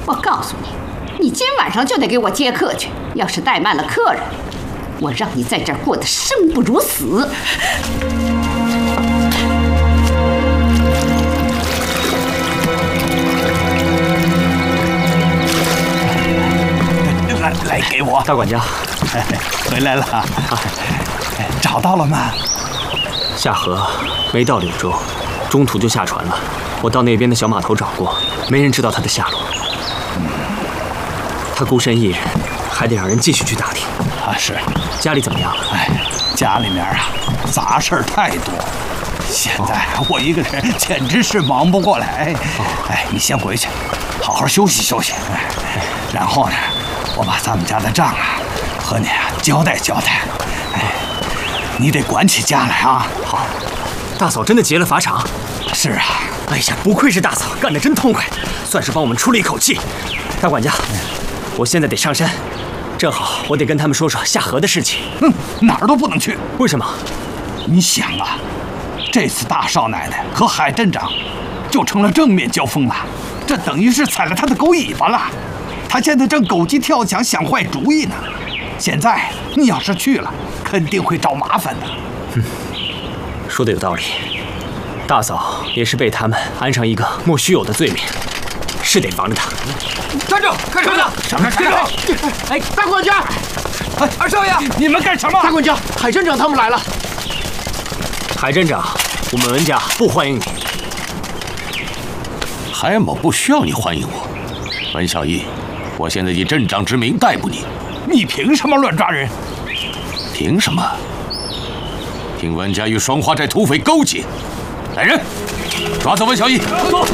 我告诉你，你今晚上就得给我接客去。要是怠慢了客人，我让你在这儿过得生不如死。 来给我， 大管家， 回来了，找到了吗？ 下河没到柳州，中途就下船了。我到那边的小码头找过，没人知道他的下落。他孤身一人，还得让人继续去打听。 是。 家里怎么样？ 家里面杂事儿太多，现在我一个人简直是忙不过来。你先回去，好好休息休息。然后呢，我把咱们家的账和你交代交代。你得管起家来啊！ 好，大嫂真的劫了法场？ 是啊。 哎呀，不愧是大嫂，干得真痛快，算是帮我们出了一口气。大管家，我现在得上山，正好我得跟他们说说下河的事情。 哪儿都不能去。 为什么？ 你想啊，这次大少奶奶和海镇长就成了正面交锋了，这等于是踩了他的狗尾巴了。他现在正狗急跳墙想坏主意呢。现在你要是去了，肯定会找麻烦的。 说的有道理。大嫂也是被他们安上一个莫须有的罪名，是得防着他。 站住！干什么呢？ 什么站住！ 大管家，二少爷， 你们干什么？ 大管家，海镇长他们来了。 海镇长，我们文家不欢迎你。 海某不需要你欢迎我，文小义，我现在以镇长之名逮捕你。 你凭什么乱抓人？ 凭什么？凭文家与双花寨土匪勾结。来人，抓走文小义！ 走！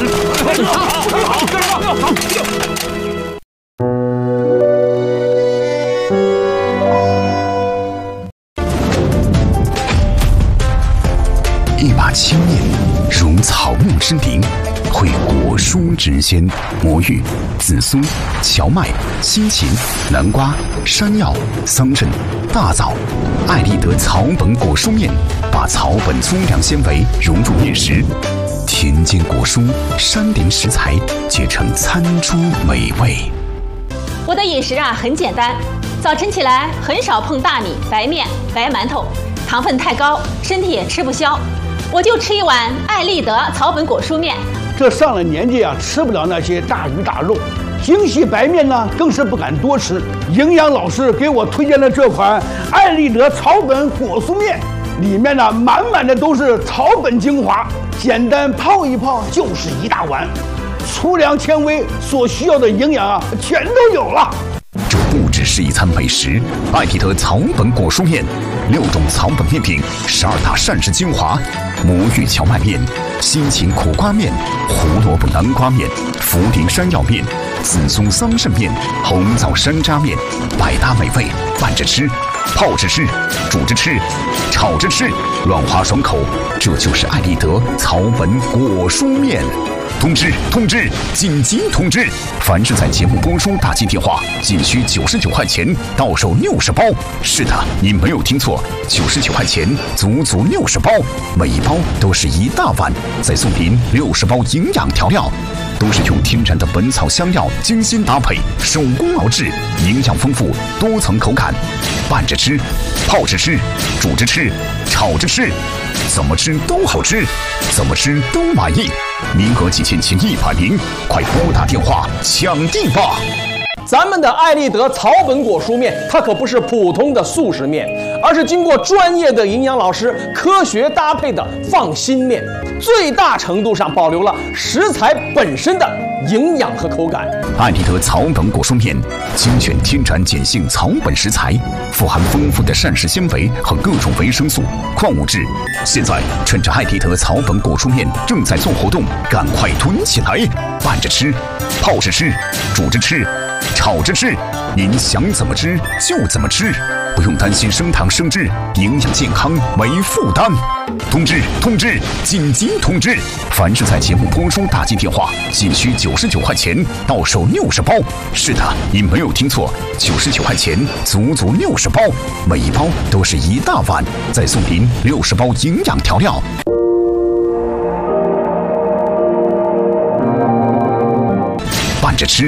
一把青面如草木之灵，绘果蔬之鲜，魔芋、紫苏、荞麦、西芹、南瓜、山药、桑葚、大枣、艾丽德草本果蔬面，把草本粗粮纤维融入面食，田间果蔬、山林食材结成餐桌美味。 我的饮食很简单，早晨起来很少碰大米、白面、白馒头，糖分太高，身体也吃不消。我就吃一碗艾丽德草本果蔬面。 这上了年纪吃不了那些大鱼大肉，精细白面呢更是不敢多吃。营养老师给我推荐了这款艾丽德草本果蔬面，里面呢满满的都是草本精华，简单泡一泡就是一大碗，粗粮纤维所需要的营养全都有了。 这不只是一餐美食，艾丽德草本果蔬面，6种草本面品，12大膳食精华，魔芋荞麦面、西芹苦瓜面、胡萝卜南瓜面、茯苓山药面、紫苏桑葚面、红枣山楂面，百搭美味，拌着吃，泡着吃，煮着吃，炒着吃，软滑爽口，这就是艾丽德草本果蔬面。通知！通知！紧急通知！凡是在节目播出打进电话，仅需99块钱到手60包。是的，你没有听错，99块钱足足60包，每一包都是一大碗，再送您60包营养调料，都是用天然的本草香料精心搭配，手工熬制，营养丰富，多层口感，拌着吃，泡着吃，煮着吃，炒着吃，怎么吃都好吃，怎么吃都满意。名额仅限前100名，快拨打电话抢地吧！ 咱们的艾丽德草本果蔬面，它可不是普通的速食面，而是经过专业的营养老师科学搭配的放心面，最大程度上保留了食材本身的营养和口感。 艾丽德草本果蔬面精选天然碱性草本食材，富含丰富的膳食纤维和各种维生素、矿物质。现在趁着艾丽德草本果蔬面正在做活动，赶快囤起来，拌着吃，泡着吃，煮着吃，炒着吃，您想怎么吃就怎么吃，不用担心升糖升脂，营养健康没负担。通知！通知！紧急通知！凡是在节目播出打进电话，仅需99块钱到手60包。是的，你没有听错，99块钱足足60包，每一包都是一大碗，再送您60包营养调料。拌着吃，